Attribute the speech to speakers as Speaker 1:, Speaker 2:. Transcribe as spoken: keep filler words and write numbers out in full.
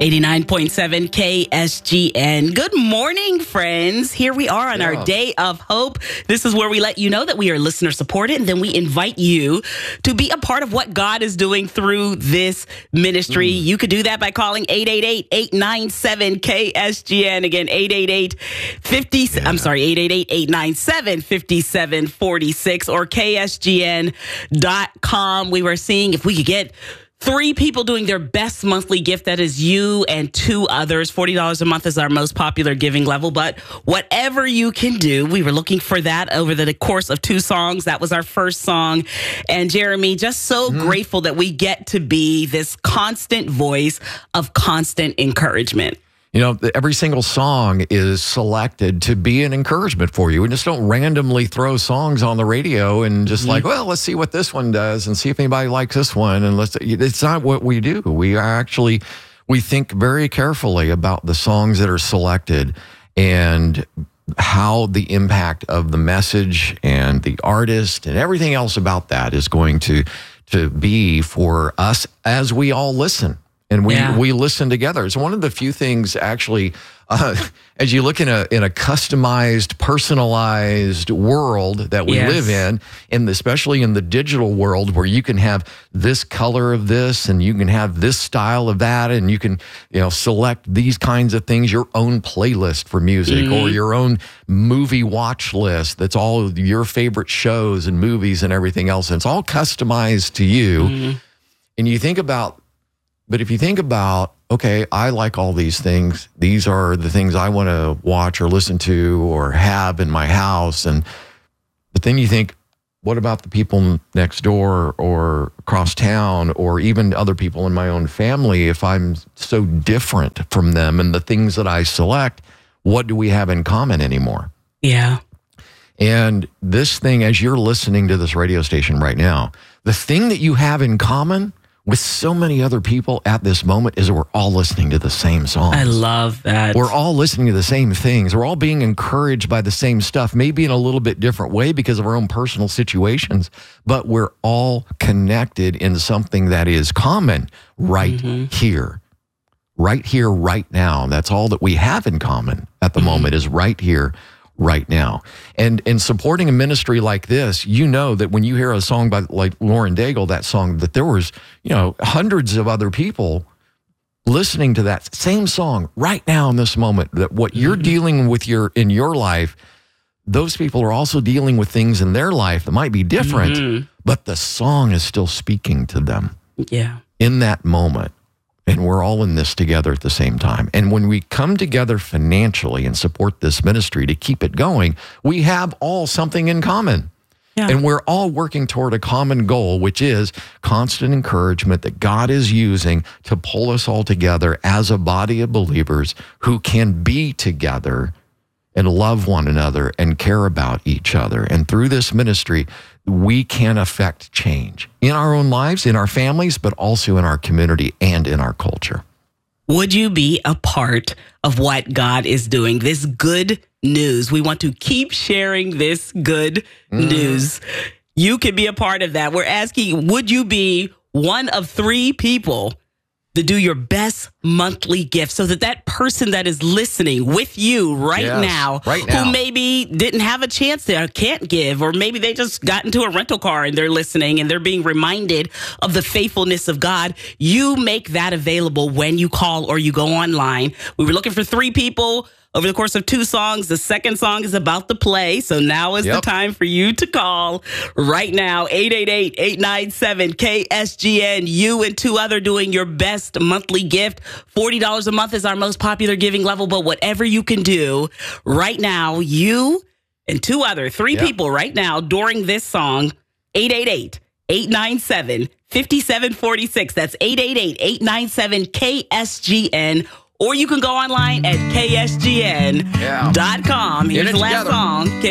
Speaker 1: eighty-nine point seven K S G N. Good morning, friends. Here we are on
Speaker 2: yeah.
Speaker 1: our Day of Hope. This is where we let you know that we are listener supported, and then we invite you to be a part of what God is doing through this ministry. Mm. You could do that by calling eight eight eight, eight nine seven, K S G N. Again, eight eight eight, fifty, yeah. I'm sorry, eight eight eight, eight nine seven, five seven four six or K S G N dot com. We were seeing if we could get three people doing their best monthly gift. That is you and two others. forty dollars a month is our most popular giving level. But whatever you can do, we were looking for that over the course of two songs. That was our first song. And Jeremy, just so mm-hmm. grateful that we get to be this constant voice of constant encouragement.
Speaker 2: You know, every single song is selected to be an encouragement for you. We just don't randomly throw songs on the radio and just mm-hmm. like, well, let's see what this one does and see if anybody likes this one. And let's, it's not what we do. We are actually, we think very carefully about the songs that are selected and how the impact of the message and the artist and everything else about that is going to, to be for us as we all listen. And we, yeah. we listen together. It's one of the few things, actually, uh, as you look in a in a customized, personalized world that we yes. live in, and especially in the digital world where you can have this color of this, and you can have this style of that, and you can you know select these kinds of things, your own playlist for music, mm-hmm. or your own movie watch list that's all of your favorite shows and movies and everything else. And it's all customized to you. Mm-hmm. And you think about But if you think about, okay, I like all these things. These are the things I want to watch or listen to or have in my house. And but then you think, what about the people next door or across town or even other people in my own family? If I'm so different from them and the things that I select, what do we have in common anymore?
Speaker 1: Yeah.
Speaker 2: And this thing, as you're listening to this radio station right now, the thing that you have in common with so many other people at this moment is that we're all listening to the same songs.
Speaker 1: I love that.
Speaker 2: We're all listening to the same things. We're all being encouraged by the same stuff, maybe in a little bit different way because of our own personal situations, but we're all connected in something that is common right mm-hmm. here. Right here, right now. That's all that we have in common at the mm-hmm. moment is right here, right now. And in supporting a ministry like this, you know that when you hear a song by like Lauren Daigle, that song, that there was, you know, hundreds of other people listening to that same song right now in this moment, that what you're mm-hmm. dealing with your in your life, those people are also dealing with things in their life that might be different, mm-hmm. but the song is still speaking to them.
Speaker 1: Yeah.
Speaker 2: In that moment. And we're all in this together at the same time. And when we come together financially and support this ministry to keep it going, we have all something in common. Yeah. And we're all working toward a common goal, which is constant encouragement that God is using to pull us all together as a body of believers who can be together and love one another and care about each other. And through this ministry, we can affect change in our own lives, in our families, but also in our community and in our culture.
Speaker 1: Would you be a part of what God is doing? This good news. We want to keep sharing this good mm. news. You can be a part of that. We're asking, would you be one of three people to do your best monthly gift so that that person that is listening with you right,
Speaker 2: yes,
Speaker 1: now,
Speaker 2: right now,
Speaker 1: who maybe didn't have a chance to or can't give, or maybe they just got into a rental car and they're listening and they're being reminded of the faithfulness of God, you make that available when you call or you go online. We were looking for three people over the course of two songs. The second song is about to play, so now is yep. the time for you to call right now. eight eight eight, eight nine seven, K S G N. You and two other doing your best monthly gift. forty dollars a month is our most popular giving level, but whatever you can do right now, you and two other, three yep. people right now during this song, eight eight eight, eight nine seven, five seven four six. That's eight eight eight, eight nine seven, K S G N. Or you can go online at K S G N dot com. Here's the last song.